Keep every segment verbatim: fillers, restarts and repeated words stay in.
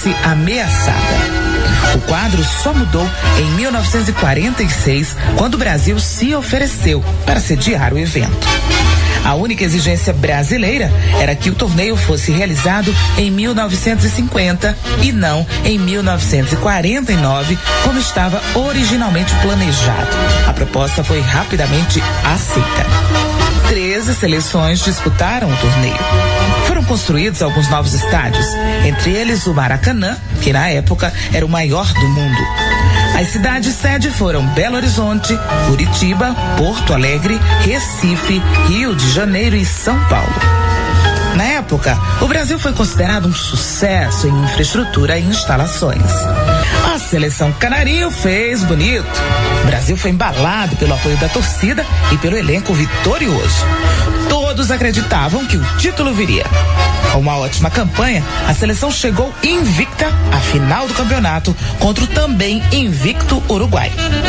sentisse ameaçada. O quadro só mudou em mil novecentos e quarenta e seis, quando o Brasil se ofereceu para sediar o evento. A única exigência brasileira era que o torneio fosse realizado em mil novecentos e cinquenta e não em mil novecentos e quarenta e nove, como estava originalmente planejado. A proposta foi rapidamente aceita. Treze seleções disputaram o torneio. Foram construídos alguns novos estádios, entre eles o Maracanã, que na época era o maior do mundo. As cidades sede foram Belo Horizonte, Curitiba, Porto Alegre, Recife, Rio de Janeiro e São Paulo. Na época, o Brasil foi considerado um sucesso em infraestrutura e instalações. A seleção canarinho fez bonito. O Brasil foi embalado pelo apoio da torcida e pelo elenco vitorioso. Todos acreditavam que o título viria. Com uma ótima campanha, a seleção chegou invicta à final do campeonato contra o também invicto Uruguai.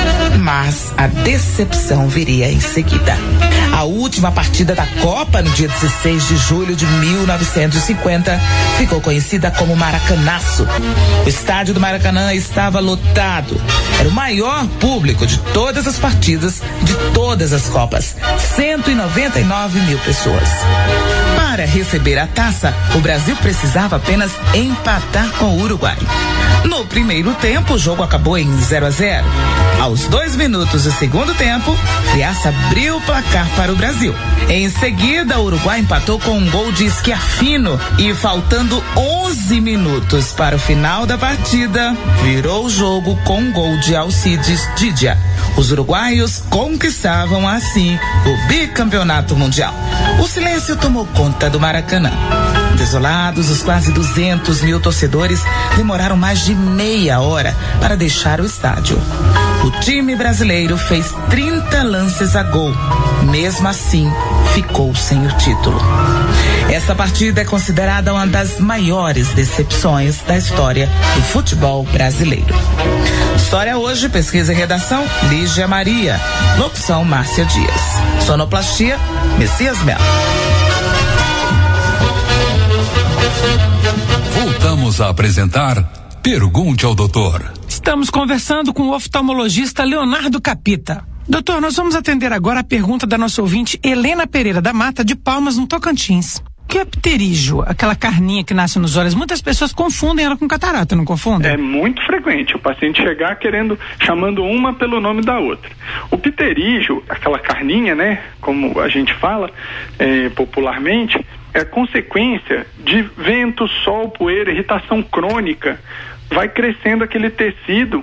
Mas a decepção viria em seguida. A última partida da Copa, no dia dezesseis de julho de mil novecentos e cinquenta, ficou conhecida como Maracanaço. O estádio do Maracanã estava lotado. Era o maior público de todas as partidas de todas as Copas. cento e noventa e nove mil pessoas. Para receber a taça, o Brasil precisava apenas empatar com o Uruguai. No primeiro tempo, o jogo acabou em zero a zero. Aos dois minutos do segundo tempo, Friaça abriu o placar para o Brasil. Em seguida, o Uruguai empatou com um gol de Schiaffino e, faltando onze minutos para o final da partida, virou o jogo com um gol de Alcides Didia. Os uruguaios conquistavam assim o bicampeonato mundial. O silêncio tomou conta do Maracanã. Desolados, os quase duzentos mil torcedores demoraram mais de meia hora para deixar o estádio. O time brasileiro fez trinta lances a gol. Mesmo assim, ficou sem o título. Essa partida é considerada uma das maiores decepções da história do futebol brasileiro. História hoje, pesquisa e redação, Lígia Maria. Locução, Márcia Dias. Sonoplastia, Messias Melo. Voltamos a apresentar Pergunte ao Doutor. Estamos conversando com o oftalmologista Leonardo Capita. Doutor, nós vamos atender agora a pergunta da nossa ouvinte Helena Pereira da Mata, de Palmas, no Tocantins. O que é pterígio? Aquela carninha que nasce nos olhos. Muitas pessoas confundem ela com catarata, não confundem? É muito frequente o paciente chegar querendo, chamando uma pelo nome da outra. O pterígio, aquela carninha, né, como a gente fala é, popularmente, é a consequência de vento, sol, poeira, irritação crônica. Vai crescendo aquele tecido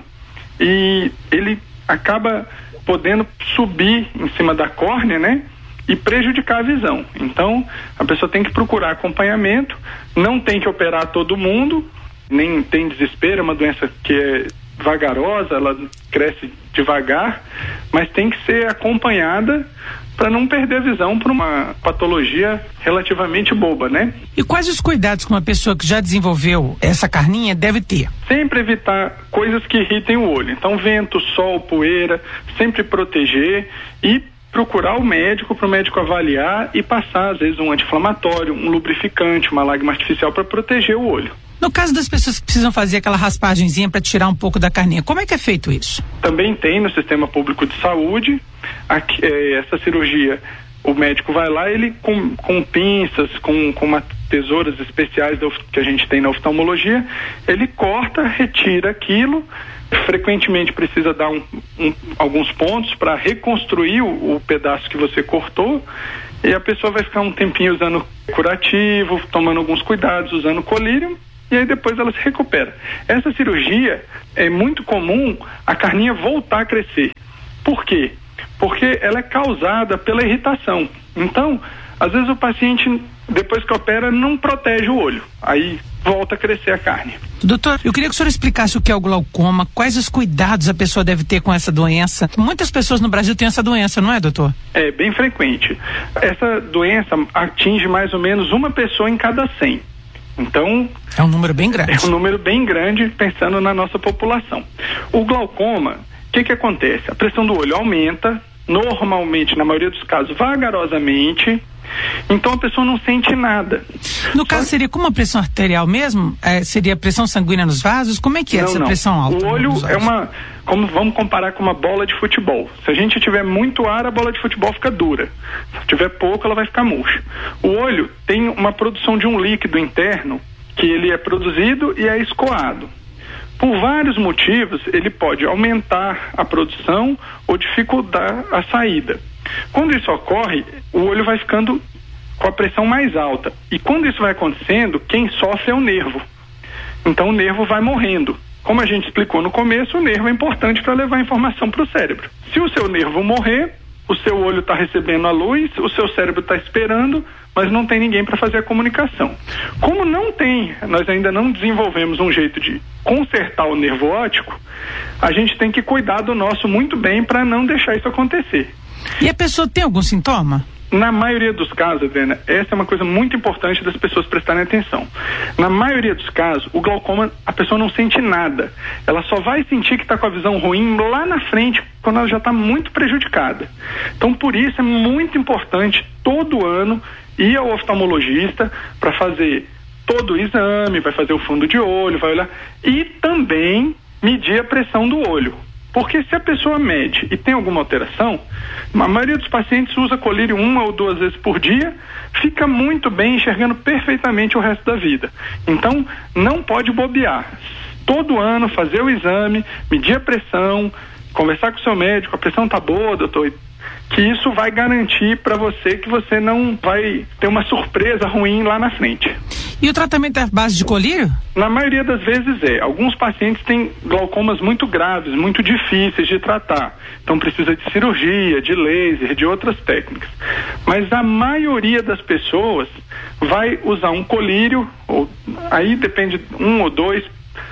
e ele acaba podendo subir em cima da córnea, né? E prejudicar a visão. Então, a pessoa tem que procurar acompanhamento, não tem que operar todo mundo, nem tem desespero, é uma doença que é vagarosa, ela cresce devagar, mas tem que ser acompanhada para não perder a visão por uma patologia relativamente boba, né? E quais os cuidados que uma pessoa que já desenvolveu essa carninha deve ter? Sempre evitar coisas que irritem o olho. Então, vento, sol, poeira, sempre proteger e procurar o médico para o médico avaliar e passar, às vezes, um anti-inflamatório, um lubrificante, uma lágrima artificial para proteger o olho. No caso das pessoas que precisam fazer aquela raspagenzinha para tirar um pouco da carninha, como é que é feito isso? Também tem no Sistema Público de Saúde. Aqui, é, essa cirurgia, o médico vai lá, ele com, com pinças, com, com uma tesouras especiais do, que a gente tem na oftalmologia, ele corta, retira aquilo. Frequentemente precisa dar um, um, alguns pontos para reconstruir o, o pedaço que você cortou, e a pessoa vai ficar um tempinho usando curativo, tomando alguns cuidados, usando colírio, e aí depois ela se recupera. Essa cirurgia é muito comum a carninha voltar a crescer. Por quê? Porque ela é causada pela irritação. Então, às vezes o paciente, depois que opera, não protege o olho. Aí volta a crescer a carne. Doutor, eu queria que o senhor explicasse o que é o glaucoma, quais os cuidados a pessoa deve ter com essa doença. Muitas pessoas no Brasil têm essa doença, não é, doutor? É bem frequente. Essa doença atinge mais ou menos uma pessoa em cada cem. Então... é um número bem grande. É um número bem grande, pensando na nossa população. O glaucoma, o que que acontece? A pressão do olho aumenta, normalmente, na maioria dos casos, vagarosamente, Então a pessoa não sente nada. No caso, seria como a pressão arterial mesmo? É, seria pressão sanguínea nos vasos? Como é que é não, essa não. pressão alta? O olho é uma, como vamos comparar com uma bola de futebol. Se a gente tiver muito ar, a bola de futebol fica dura. Se tiver pouco, ela vai ficar murcha. O olho tem uma produção de um líquido interno que ele é produzido e é escoado. Por vários motivos, ele pode aumentar a produção ou dificultar a saída. Quando isso ocorre, o olho vai ficando com a pressão mais alta. E quando isso vai acontecendo, quem sofre é o nervo. Então o nervo vai morrendo. Como a gente explicou no começo, o nervo é importante para levar a informação para o cérebro. Se o seu nervo morrer, o seu olho está recebendo a luz, o seu cérebro está esperando, mas não tem ninguém para fazer a comunicação. Como não tem, nós ainda não desenvolvemos um jeito de consertar o nervo óptico, a gente tem que cuidar do nosso muito bem para não deixar isso acontecer. E a pessoa tem algum sintoma? Na maioria dos casos, Adriana, essa é uma coisa muito importante das pessoas prestarem atenção. Na maioria dos casos, o glaucoma, a pessoa não sente nada. Ela só vai sentir que está com a visão ruim lá na frente, quando ela já está muito prejudicada. Então, por isso, é muito importante, todo ano, ir ao oftalmologista para fazer todo o exame, vai fazer o fundo de olho, vai olhar, e também medir a pressão do olho. Porque se a pessoa mede e tem alguma alteração, a maioria dos pacientes usa colírio uma ou duas vezes por dia, fica muito bem, enxergando perfeitamente o resto da vida. Então, não pode bobear. Todo ano fazer o exame, medir a pressão, conversar com o seu médico, a pressão tá boa, doutor, que isso vai garantir para você que você não vai ter uma surpresa ruim lá na frente. E o tratamento é à base de colírio? Na maioria das vezes é. Alguns pacientes têm glaucomas muito graves, muito difíceis de tratar. Então precisa de cirurgia, de laser, de outras técnicas. Mas a maioria das pessoas vai usar um colírio, ou, aí depende um ou dois,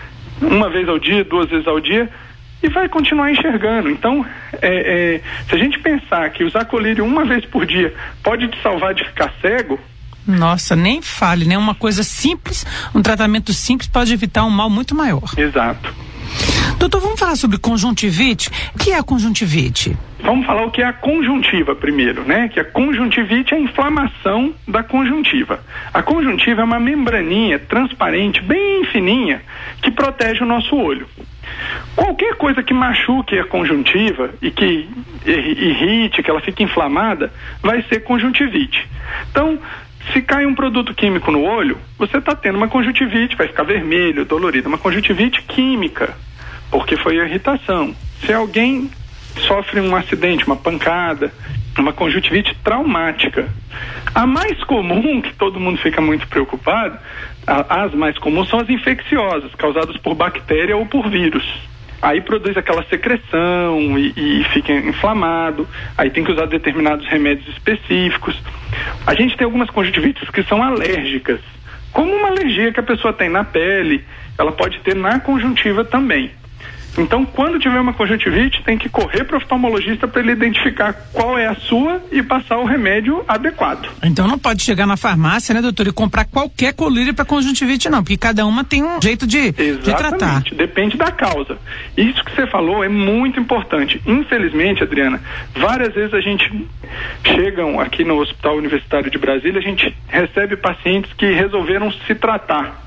uma vez ao dia, duas vezes ao dia, e vai continuar enxergando. Então, é, é, se a gente pensar que usar colírio uma vez por dia pode te salvar de ficar cego... Nossa, nem fale, né? Uma coisa simples, um tratamento simples pode evitar um mal muito maior. Exato. Doutor, vamos falar sobre conjuntivite? O que é a conjuntivite? Vamos falar o que é a conjuntiva primeiro, né? Que a conjuntivite é a inflamação da conjuntiva. A conjuntiva é uma membraninha transparente, bem fininha, que protege o nosso olho. Qualquer coisa que machuque a conjuntiva e que irrite, que ela fique inflamada, vai ser conjuntivite. Então, se cai um produto químico no olho, você está tendo uma conjuntivite, vai ficar vermelho, dolorido, uma conjuntivite química, porque foi a irritação. Se alguém sofre um acidente, uma pancada, uma conjuntivite traumática. A mais comum, que todo mundo fica muito preocupado, a, as mais comuns são as infecciosas, causadas por bactéria ou por vírus. Aí produz aquela secreção e, e fica inflamado, aí tem que usar determinados remédios específicos. A gente tem algumas conjuntivites que são alérgicas, como uma alergia que a pessoa tem na pele, ela pode ter na conjuntiva também. Então, quando tiver uma conjuntivite, tem que correr para o oftalmologista para ele identificar qual é a sua e passar o remédio adequado. Então não pode chegar na farmácia, né, doutor, e comprar qualquer colírio para conjuntivite, não, porque cada uma tem um jeito de, de tratar. Exatamente, depende da causa. Isso que você falou é muito importante. Infelizmente, Adriana, várias vezes a gente chegam aqui no Hospital Universitário de Brasília, a gente recebe pacientes que resolveram se tratar,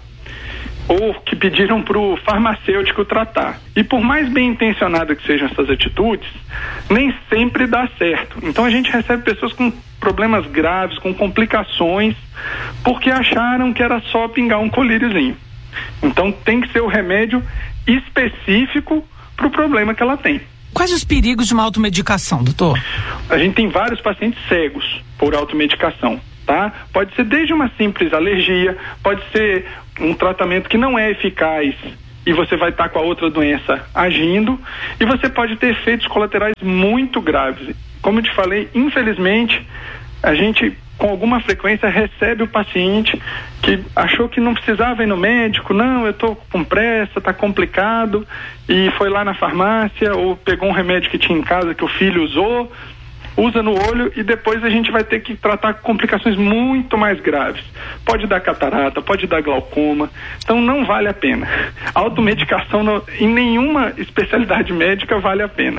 ou que pediram para o farmacêutico tratar. E por mais bem intencionadas que sejam essas atitudes, nem sempre dá certo. Então a gente recebe pessoas com problemas graves, com complicações, porque acharam que era só pingar um colíriozinho. Então tem que ser o remédio específico para o problema que ela tem. Quais os perigos de uma automedicação, doutor? A gente tem vários pacientes cegos por automedicação. Tá? Pode ser desde uma simples alergia, pode ser um tratamento que não é eficaz e você vai estar com a outra doença agindo, e você pode ter efeitos colaterais muito graves. Como eu te falei, infelizmente, a gente com alguma frequência recebe o paciente que achou que não precisava ir no médico, não, eu estou com pressa, está complicado, e foi lá na farmácia ou pegou um remédio que tinha em casa que o filho usou, usa no olho, e depois a gente vai ter que tratar complicações muito mais graves. Pode dar catarata, pode dar glaucoma, então não vale a pena. A automedicação não, em nenhuma especialidade médica vale a pena.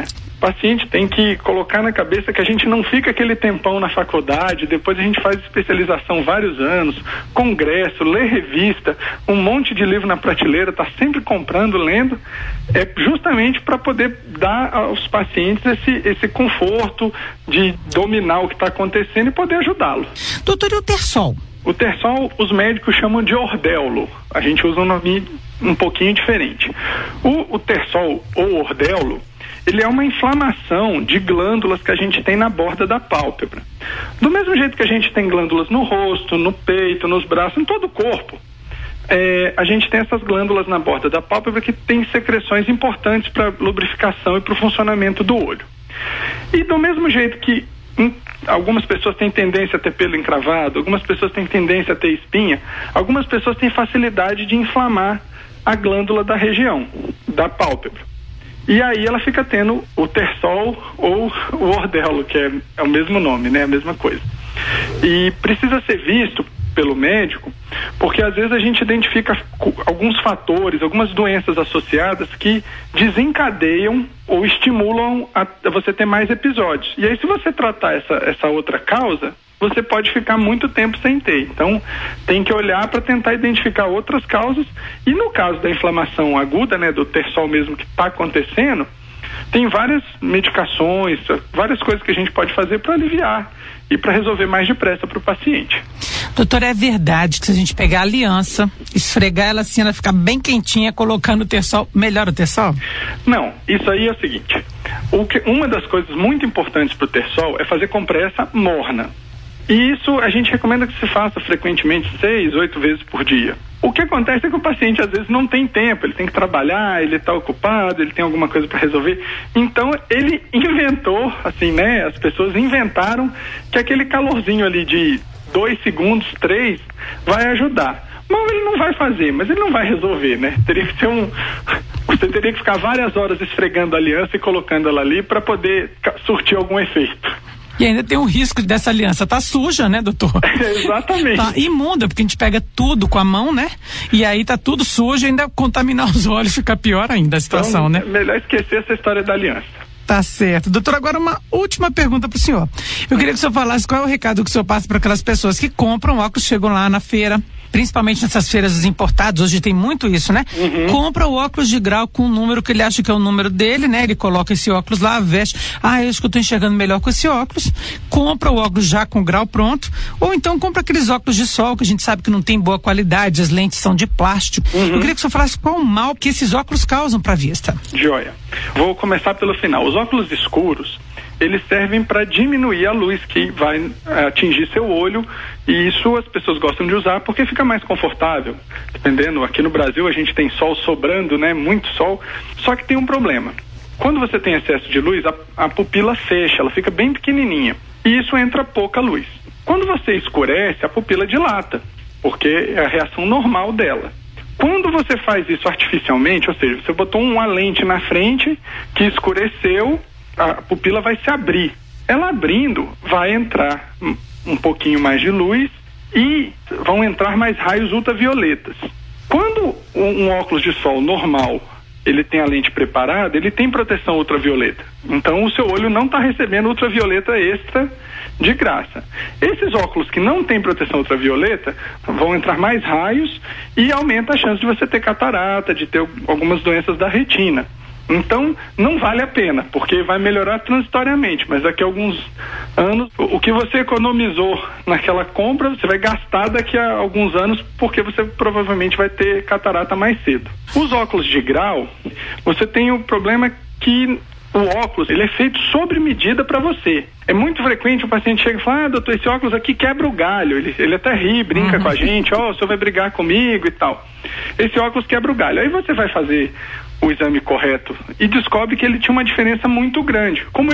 paciente tem que colocar na cabeça que a gente não fica aquele tempão na faculdade, depois a gente faz especialização vários anos, congresso, lê revista, um monte de livro na prateleira, está sempre comprando, lendo, é justamente para poder dar aos pacientes esse, esse conforto de dominar o que está acontecendo e poder ajudá-lo. Doutor, e o Tersol? O Tersol, os médicos chamam de Ordelo. A gente usa um nome um pouquinho diferente. O, o Tersol ou Ordelo, ele é uma inflamação de glândulas que a gente tem na borda da pálpebra. Do mesmo jeito que a gente tem glândulas no rosto, no peito, nos braços, em todo o corpo, é, a gente tem essas glândulas na borda da pálpebra que tem secreções importantes para lubrificação e para o funcionamento do olho. E do mesmo jeito que em, algumas pessoas têm tendência a ter pelo encravado, algumas pessoas têm tendência a ter espinha, algumas pessoas têm facilidade de inflamar a glândula da região, da pálpebra. E aí ela fica tendo o Tersol ou o Ordelo, que é, é o mesmo nome, né? A mesma coisa. E precisa ser visto pelo médico, porque às vezes a gente identifica alguns fatores, algumas doenças associadas que desencadeiam ou estimulam a, a você ter mais episódios. E aí, se você tratar essa, essa outra causa, você pode ficar muito tempo sem ter. Então, tem que olhar para tentar identificar outras causas. E no caso da inflamação aguda, né, do Tersol mesmo que está acontecendo, tem várias medicações, várias coisas que a gente pode fazer para aliviar e para resolver mais depressa para o paciente. Doutor, é verdade que se a gente pegar a aliança, esfregar ela assim, ela ficar bem quentinha, colocando o Tersol, melhora o Tersol? Não, isso aí é o seguinte, o que, uma das coisas muito importantes para o Tersol é fazer compressa morna. E isso a gente recomenda que se faça frequentemente, seis, oito vezes por dia. O que acontece é que o paciente às vezes não tem tempo, ele tem que trabalhar, ele está ocupado, ele tem alguma coisa para resolver. Então ele inventou, assim, né? As pessoas inventaram que aquele calorzinho ali de dois segundos, três, vai ajudar. Bom, ele não vai fazer, mas ele não vai resolver, né? Teria que ser um... Você teria que ficar várias horas esfregando a aliança e colocando ela ali para poder surtir algum efeito. E ainda tem um risco dessa aliança tá suja, né, doutor? Exatamente. Tá imunda, porque a gente pega tudo com a mão, né? E aí tá tudo sujo e ainda contaminar os olhos, fica pior ainda a situação, então, né? É melhor esquecer essa história da aliança. Tá certo. Doutor, agora uma última pergunta pro senhor. Eu queria que o senhor falasse qual é o recado que o senhor passa para aquelas pessoas que compram óculos, chegam lá na feira, principalmente nessas feiras dos importados, hoje tem muito isso, né? Uhum. Compra o óculos de grau com o número que ele acha que é o número dele, né? Ele coloca esse óculos lá, veste. Ah, eu acho que eu tô enxergando melhor com esse óculos. Compra o óculos já com o grau pronto. Ou então compra aqueles óculos de sol que a gente sabe que não tem boa qualidade, as lentes são de plástico. Uhum. Eu queria que o senhor falasse qual o mal que esses óculos causam para a vista. Joia. Vou começar pelo final. Os óculos escuros, eles servem para diminuir a luz que vai atingir seu olho, e isso as pessoas gostam de usar porque fica mais confortável. Dependendo, aqui no Brasil a gente tem sol sobrando, né? Muito sol, só que tem um problema. Quando você tem excesso de luz, a, a pupila fecha, ela fica bem pequenininha, e isso entra pouca luz. Quando você escurece, a pupila dilata, porque é a reação normal dela. Quando você faz isso artificialmente, ou seja, você botou uma lente na frente que escureceu, a pupila vai se abrir. Ela abrindo, vai entrar um, um pouquinho mais de luz e vão entrar mais raios ultravioletas. Quando um, um óculos de sol normal, ele tem a lente preparada, ele tem proteção ultravioleta. Então o seu olho não está recebendo ultravioleta extra de graça. Esses óculos que não têm proteção ultravioleta vão entrar mais raios e aumenta a chance de você ter catarata, de ter algumas doenças da retina. Então, não vale a pena, porque vai melhorar transitoriamente, mas daqui a alguns anos, o que você economizou naquela compra, você vai gastar daqui a alguns anos, porque você provavelmente vai ter catarata mais cedo. Os óculos de grau, você tem o problema que o óculos, ele é feito sob medida para você. É muito frequente o paciente chega e fala, ah, doutor, esse óculos aqui quebra o galho. Ele, ele até ri, brinca uhum. com a gente, ó, oh, o senhor vai brigar comigo e tal. Esse óculos quebra o galho. Aí você vai fazer o exame correto e descobre que ele tinha uma diferença muito grande. Como